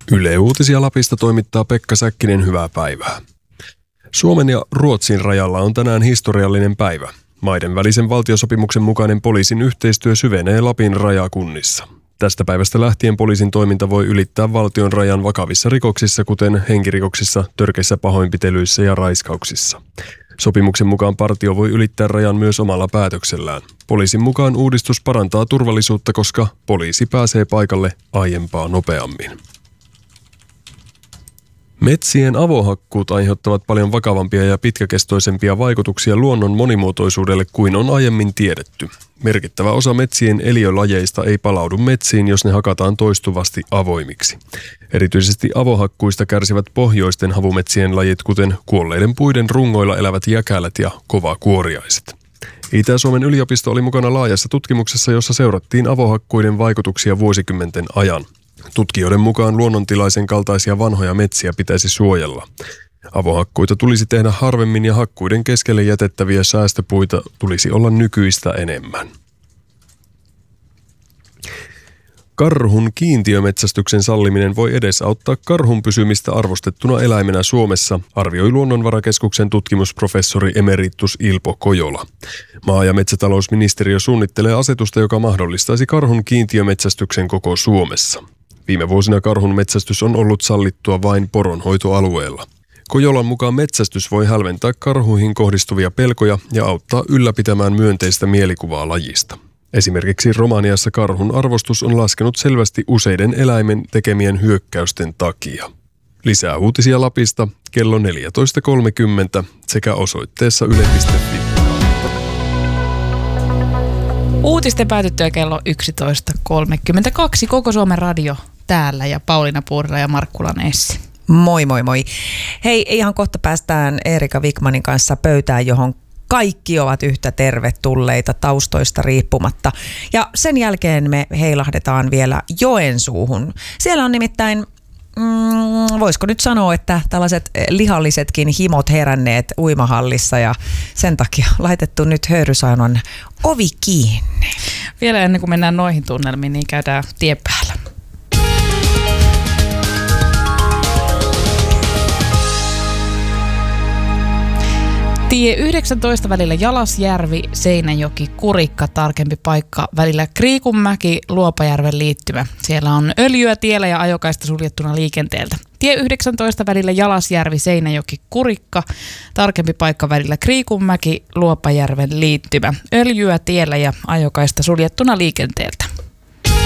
Yle Uutisia Lapista toimittaa Pekka Säkkinen, hyvää päivää. Suomen ja Ruotsin rajalla on tänään historiallinen päivä. Maiden välisen valtiosopimuksen mukainen poliisin yhteistyö syvenee Lapin rajakunnissa. Tästä päivästä lähtien poliisin toiminta voi ylittää valtion rajan vakavissa rikoksissa, kuten henkirikoksissa, törkeissä pahoinpitelyissä ja raiskauksissa. Sopimuksen mukaan partio voi ylittää rajan myös omalla päätöksellään. Poliisin mukaan uudistus parantaa turvallisuutta, koska poliisi pääsee paikalle aiempaa nopeammin. Metsien avohakkuut aiheuttavat paljon vakavampia ja pitkäkestoisempia vaikutuksia luonnon monimuotoisuudelle kuin on aiemmin tiedetty. Merkittävä osa metsien eliölajeista ei palaudu metsiin, jos ne hakataan toistuvasti avoimiksi. Erityisesti avohakkuista kärsivät pohjoisten havumetsien lajit, kuten kuolleiden puiden rungoilla elävät jäkälät ja kovakuoriaiset. Itä-Suomen yliopisto oli mukana laajassa tutkimuksessa, jossa seurattiin avohakkuiden vaikutuksia vuosikymmenten ajan. Tutkijoiden mukaan luonnontilaisen kaltaisia vanhoja metsiä pitäisi suojella. Avohakkuita tulisi tehdä harvemmin ja hakkuiden keskelle jätettäviä säästöpuita tulisi olla nykyistä enemmän. Karhun kiintiömetsästyksen salliminen voi edesauttaa karhun pysymistä arvostettuna eläimenä Suomessa, arvioi Luonnonvarakeskuksen tutkimusprofessori emeritus Ilpo Kojola. Maa- ja metsätalousministeriö suunnittelee asetusta, joka mahdollistaisi karhun kiintiömetsästyksen koko Suomessa. Viime vuosina karhun metsästys on ollut sallittua vain poronhoitoalueella. Kojolan mukaan metsästys voi hälventää karhuihin kohdistuvia pelkoja ja auttaa ylläpitämään myönteistä mielikuvaa lajista. Esimerkiksi Romaniassa karhun arvostus on laskenut selvästi useiden eläimen tekemien hyökkäysten takia. Lisää uutisia Lapista kello 14.30 sekä osoitteessa yle.fi. Uutisten päätyttyä kello 11.32. Koko Suomen radio täällä ja Pauliina Puurila ja Markkula Nessi. Moi moi moi. Hei, ihan kohta päästään Erika Wikmanin kanssa pöytään, johon kaikki ovat yhtä tervetulleita taustoista riippumatta. Ja sen jälkeen me heilahdetaan vielä Joensuuhun. Siellä on nimittäin, voisiko nyt sanoa, että tällaiset lihallisetkin himot heränneet uimahallissa ja sen takia laitettu nyt höyrysaunan ovi kiinni. Vielä ennen kuin mennään noihin tunnelmiin, niin käydään tien päällä. Tie 19 välillä Jalasjärvi, Seinäjoki, Kurikka, tarkempi paikka välillä Kriikunmäki, Luopajärven liittymä. Siellä on öljyä tiellä ja ajokaista suljettuna liikenteeltä. Tie 19 välillä Jalasjärvi, Seinäjoki, Kurikka, tarkempi paikka välillä Kriikunmäki, Luopajärven liittymä. Öljyä tiellä ja ajokaista suljettuna liikenteeltä.